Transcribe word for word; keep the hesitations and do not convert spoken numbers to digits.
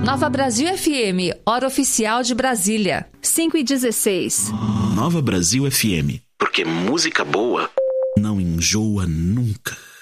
Nova Brasil F M, hora oficial de Brasília, cinco e dezesseis. Nova Brasil F M, porque música boa não enjoa nunca.